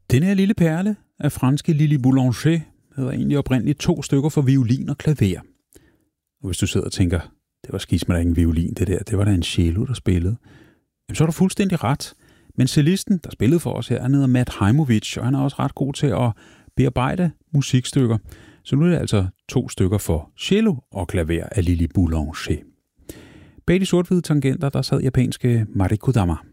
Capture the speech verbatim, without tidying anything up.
Den her lille perle af franske Lili Boulanger hedder egentlig oprindeligt to stykker for violin og klaver. Og hvis du sidder og tænker, det var skisme, der ingen violin, det der, det var da en cello, der spillede, jamen så er du fuldstændig ret. Men cellisten, der spillede for os her, han hedder Matt Heimovich, og han er også ret god til at bearbejde musikstykker. Så nu er det altså to stykker for cello og klaver af Lili Boulanger. Bag de sort-hvide tangenter, der sad japanske Mariko Dama.